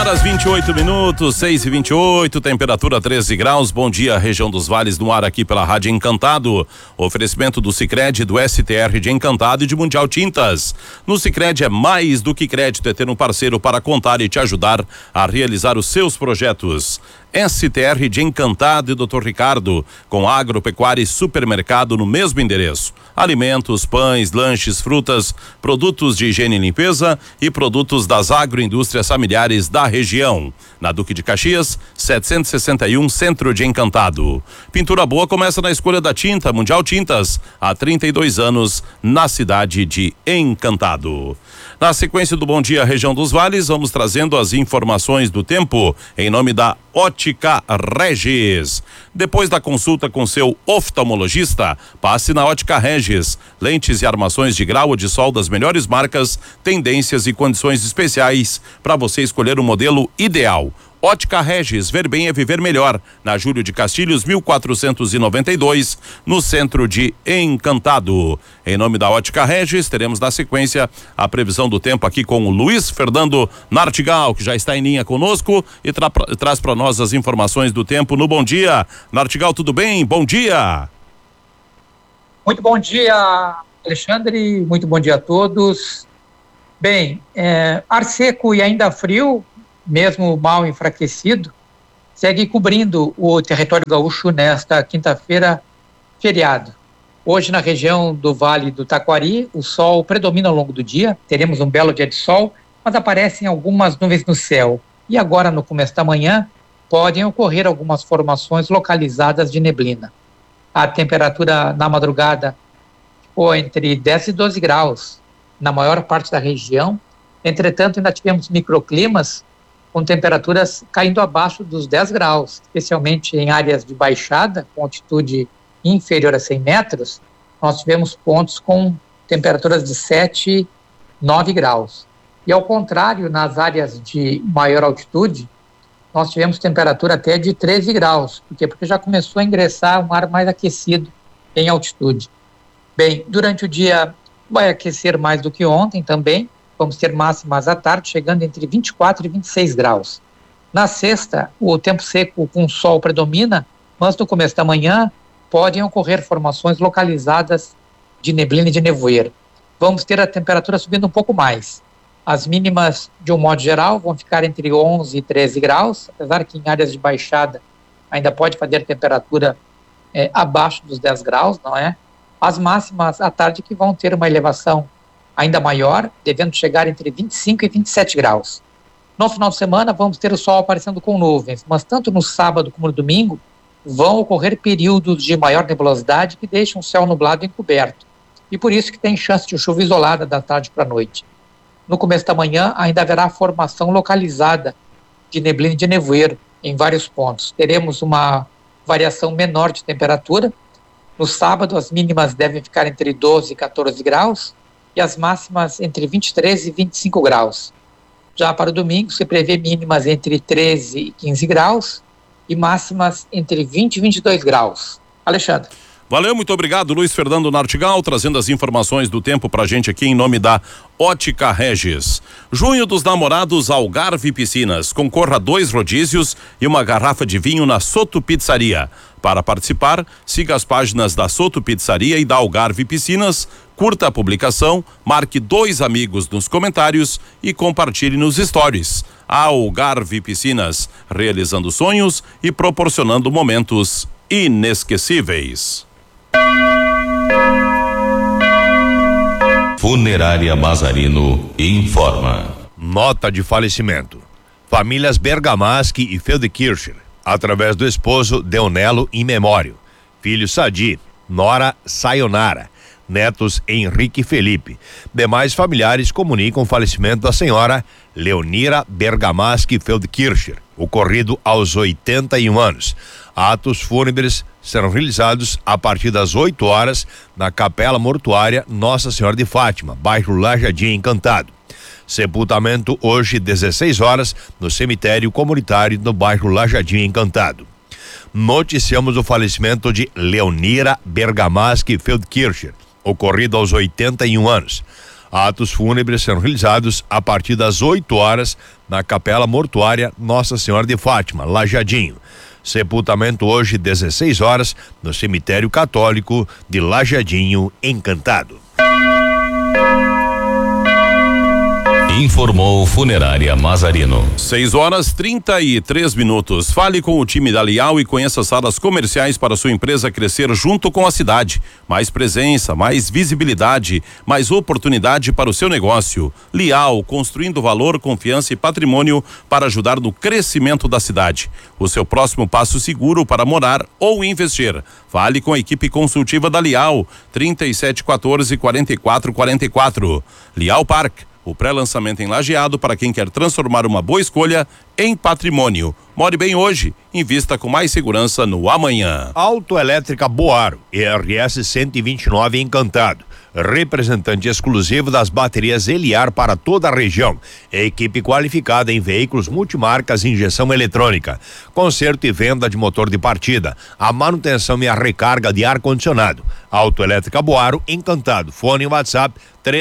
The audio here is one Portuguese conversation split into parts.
horas 28 minutos, 6h28, temperatura 13 graus. Bom dia, região dos Vales, no ar aqui pela Rádio Encantado. Oferecimento do Sicredi, do STR de Encantado e de Mundial Tintas. No Sicredi é mais do que crédito, é ter um parceiro para contar e te ajudar a realizar os seus projetos. STR de Encantado e Dr. Ricardo, com agropecuária e supermercado no mesmo endereço. Alimentos, pães, lanches, frutas, produtos de higiene e limpeza e produtos das agroindústrias familiares da região. Na Duque de Caxias, 761, Centro de Encantado. Pintura boa começa na escolha da tinta Mundial Tintas, há 32 anos, na cidade de Encantado. Na sequência do Bom Dia Região dos Vales, vamos trazendo as informações do tempo em nome da Ótica Regis. Depois da consulta com seu oftalmologista, passe na Ótica Regis. Lentes e armações de grau ou de sol das melhores marcas, tendências e condições especiais para você escolher o modelo ideal. Ótica Regis, ver bem é viver melhor. Na Júlio de Castilhos, 1492, no centro de Encantado. Em nome da Ótica Regis, teremos na sequência a previsão do tempo aqui com o Luiz Fernando Nartigal, que já está em linha conosco e traz para nós as informações do tempo no Bom Dia. Nartigal, tudo bem? Bom dia. Muito bom dia, Alexandre. Muito bom dia a todos. Bem, ar seco e ainda frio, mesmo mal enfraquecido, segue cobrindo o território gaúcho nesta quinta-feira, feriado. Hoje, na região do Vale do Taquari, o sol predomina ao longo do dia, teremos um belo dia de sol, mas aparecem algumas nuvens no céu. E agora, no começo da manhã, podem ocorrer algumas formações localizadas de neblina. A temperatura na madrugada ficou entre 10 e 12 graus na maior parte da região. Entretanto, ainda tivemos microclimas com temperaturas caindo abaixo dos 10 graus, especialmente em áreas de baixada, com altitude inferior a 100 metros, nós tivemos pontos com temperaturas de 7, 9 graus. E ao contrário, nas áreas de maior altitude, nós tivemos temperatura até de 13 graus. Por quê? Porque já começou a ingressar um ar mais aquecido em altitude. Bem, durante o dia vai aquecer mais do que ontem também. Vamos ter máximas à tarde, chegando entre 24 e 26 graus. Na sexta, o tempo seco com sol predomina, mas no começo da manhã podem ocorrer formações localizadas de neblina e de nevoeiro. Vamos ter a temperatura subindo um pouco mais. As mínimas, de um modo geral, vão ficar entre 11 e 13 graus, apesar que em áreas de baixada ainda pode fazer temperatura abaixo dos 10 graus, não é? As máximas à tarde que vão ter uma elevação ainda maior, devendo chegar entre 25 e 27 graus. No final de semana, vamos ter o sol aparecendo com nuvens, mas tanto no sábado como no domingo, vão ocorrer períodos de maior nebulosidade que deixam o céu nublado e encoberto. E por isso que tem chance de chuva isolada da tarde para a noite. No começo da manhã, ainda haverá formação localizada de neblina e de nevoeiro em vários pontos. Teremos uma variação menor de temperatura. No sábado, as mínimas devem ficar entre 12 e 14 graus, e as máximas entre 23 e 25 graus. Já para o domingo, se prevê mínimas entre 13 e 15 graus e máximas entre 20 e 22 graus. Alexandre. Valeu, muito obrigado, Luiz Fernando Nartigal, trazendo as informações do tempo pra gente aqui em nome da Ótica Regis. Junho dos Namorados Algarve Piscinas. Concorra a 2 rodízios e uma garrafa de vinho na Soto Pizzaria. Para participar, siga as páginas da Soto Pizzaria e da Algarve Piscinas, curta a publicação, marque 2 amigos nos comentários e compartilhe nos stories. A Algarve Piscinas, realizando sonhos e proporcionando momentos inesquecíveis. Funerária Mazarino informa. Nota de falecimento. Famílias Bergamaschi e Feldkircher, através do esposo Deonelo in memório. Filho Sadi, nora Sayonara, netos Henrique e Felipe. Demais familiares comunicam o falecimento da senhora Leonira Bergamaschi Feldkircher, ocorrido aos 81 anos. Atos fúnebres serão realizados a partir das 8 horas na Capela Mortuária Nossa Senhora de Fátima, bairro Lajadim Encantado. Sepultamento hoje 16 horas no cemitério comunitário do bairro Lajadim Encantado. Noticiamos o falecimento de Leonira Bergamaschi Feldkircher, ocorrido aos 81 anos. Atos fúnebres serão realizados a partir das 8 horas na Capela Mortuária Nossa Senhora de Fátima, Lajadinho. Sepultamento hoje, 16 horas, no Cemitério Católico de Lajadinho, Encantado. Informou Funerária Mazarino. 6h33. Fale com o time da Lial e conheça as salas comerciais para sua empresa crescer junto com a cidade. Mais presença, mais visibilidade, mais oportunidade para o seu negócio. Lial, construindo valor, confiança e patrimônio para ajudar no crescimento da cidade. O seu próximo passo seguro para morar ou investir. Fale com a equipe consultiva da Lial. 3714-4444. Lial Park. O pré-lançamento em Lajeado para quem quer transformar uma boa escolha em patrimônio. More bem hoje, invista com mais segurança no amanhã. Autoelétrica Boaro, ERS 129 Encantado. Representante exclusivo das baterias Eliar para toda a região. Equipe qualificada em veículos multimarcas e injeção eletrônica. Conserto e venda de motor de partida. A manutenção e a recarga de ar-condicionado. Autoelétrica Boaro, Encantado. Fone e WhatsApp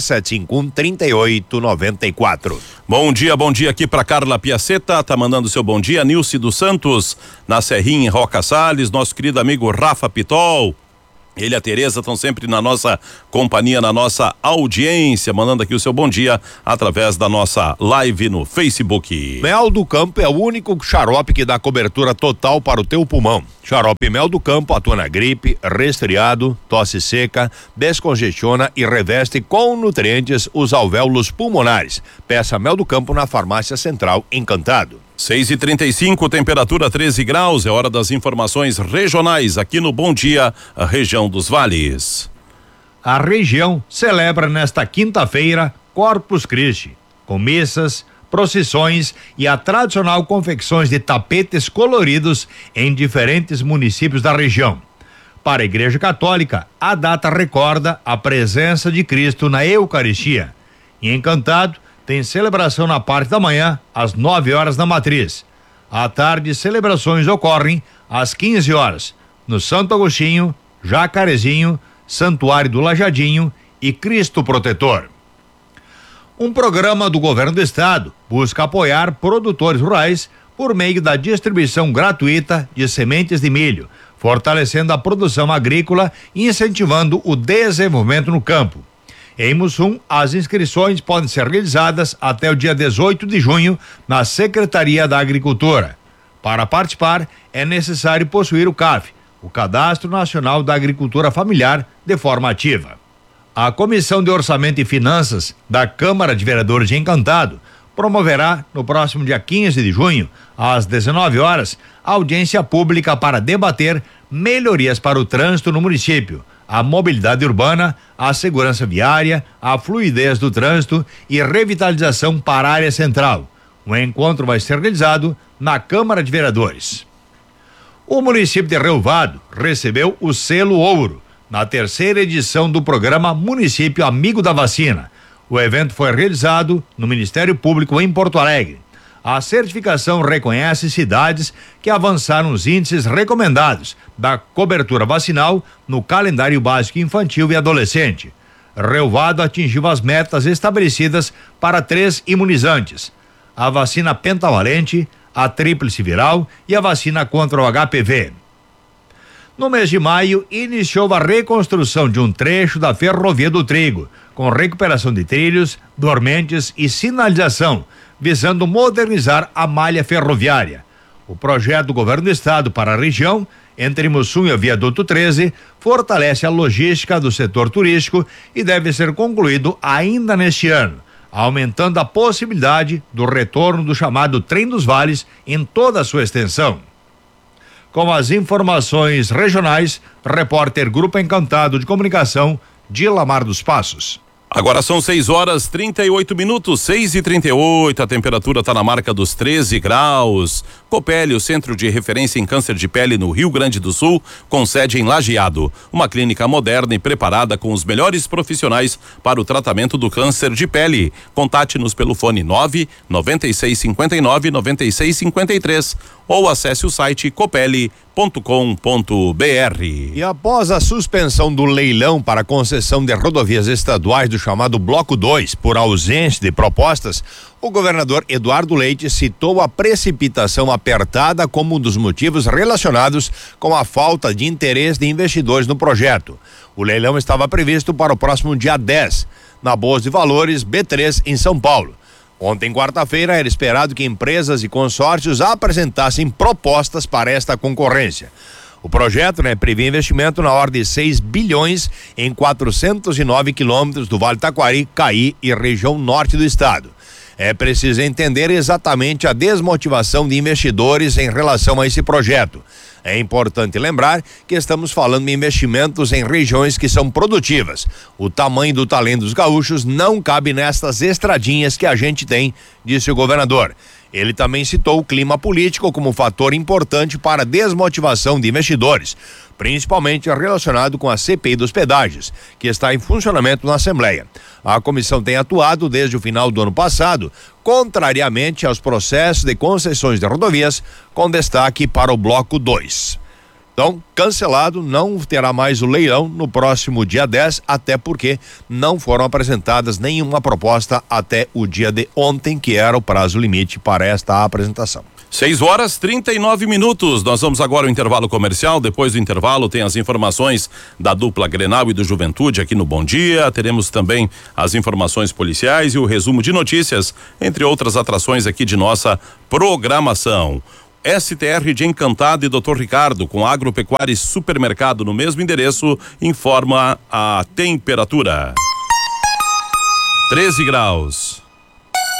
3751-3894. Bom dia aqui para Carla Piaceta, tá mandando seu bom dia. Nilce dos Santos, na Serrinha, em Roca Salles, nosso querido amigo Rafa Pitol. Ele e a Tereza estão sempre na nossa companhia, na nossa audiência, mandando aqui o seu bom dia através da nossa live no Facebook. Mel do Campo é o único xarope que dá cobertura total para o teu pulmão. Xarope Mel do Campo atua na gripe, resfriado, tosse seca, descongestiona e reveste com nutrientes os alvéolos pulmonares. Peça Mel do Campo na Farmácia Central Encantado. 6h35, temperatura 13 graus, é hora das informações regionais aqui no Bom Dia, a região dos Vales. A região celebra nesta quinta-feira Corpus Christi, com missas, procissões e a tradicional confecções de tapetes coloridos em diferentes municípios da região. Para a Igreja Católica, a data recorda a presença de Cristo na Eucaristia. Em Encantado, tem celebração na parte da manhã, às 9 horas na Matriz. À tarde, celebrações ocorrem às 15 horas, no Santo Agostinho, Jacarezinho, Santuário do Lajadinho e Cristo Protetor. Um programa do Governo do Estado busca apoiar produtores rurais por meio da distribuição gratuita de sementes de milho, fortalecendo a produção agrícola e incentivando o desenvolvimento no campo. Em Mussum, as inscrições podem ser realizadas até o dia 18 de junho na Secretaria da Agricultura. Para participar, é necessário possuir o CAF, o Cadastro Nacional da Agricultura Familiar, de forma ativa. A Comissão de Orçamento e Finanças da Câmara de Vereadores de Encantado promoverá, no próximo dia 15 de junho, às 19 horas, audiência pública para debater melhorias para o trânsito no município, a mobilidade urbana, a segurança viária, a fluidez do trânsito e revitalização para a área central. O encontro vai ser realizado na Câmara de Vereadores. O município de Relvado recebeu o selo ouro na terceira edição do programa Município Amigo da Vacina. O evento foi realizado no Ministério Público em Porto Alegre. A certificação reconhece cidades que avançaram os índices recomendados da cobertura vacinal no calendário básico infantil e adolescente. Relvado atingiu as metas estabelecidas para 3 imunizantes: a vacina pentavalente, a tríplice viral e a vacina contra o HPV. No mês de maio, iniciou a reconstrução de um trecho da Ferrovia do Trigo, com recuperação de trilhos, dormentes e sinalização, visando modernizar a malha ferroviária. O projeto do Governo do Estado para a região, entre Mussum e o Viaduto 13, fortalece a logística do setor turístico e deve ser concluído ainda neste ano, aumentando a possibilidade do retorno do chamado Trem dos Vales em toda a sua extensão. Com as informações regionais, repórter Grupo Encantado de Comunicação, Dilamar dos Passos. Agora são 6h38, 6h38, a temperatura está na marca dos 13 graus. Copele, o centro de referência em câncer de pele no Rio Grande do Sul, com sede em Lajeado. Uma clínica moderna e preparada com os melhores profissionais para o tratamento do câncer de pele. Contate-nos pelo fone 99659-9653 ou acesse o site copele.com.br. E após a suspensão do leilão para concessão de rodovias estaduais do chamado Bloco 2 por ausência de propostas, o governador Eduardo Leite citou a precipitação apertada como um dos motivos relacionados com a falta de interesse de investidores no projeto. O leilão estava previsto para o próximo dia 10, na Bolsa de Valores B3 em São Paulo. Ontem, quarta-feira, era esperado que empresas e consórcios apresentassem propostas para esta concorrência. O projeto, previa investimento na ordem de 6 bilhões em 409 quilômetros do Vale Taquari, Caí e região norte do estado. É preciso entender exatamente a desmotivação de investidores em relação a esse projeto. É importante lembrar que estamos falando de investimentos em regiões que são produtivas. O tamanho do talento dos gaúchos não cabe nestas estradinhas que a gente tem, disse o governador. Ele também citou o clima político como fator importante para a desmotivação de investidores, principalmente relacionado com a CPI dos pedágios, que está em funcionamento na Assembleia. A comissão tem atuado desde o final do ano passado, contrariamente aos processos de concessões de rodovias, com destaque para o Bloco 2. Então, cancelado, não terá mais o leilão no próximo dia 10, até porque não foram apresentadas nenhuma proposta até o dia de ontem, que era o prazo limite para esta apresentação. 6h39. Nós vamos agora ao intervalo comercial. Depois do intervalo tem as informações da dupla Grenal e do Juventude aqui no Bom Dia. Teremos também as informações policiais e o resumo de notícias, entre outras atrações aqui de nossa programação. STR de Encantado e Dr. Ricardo, com agropecuária e supermercado no mesmo endereço, informa a temperatura. 13 graus.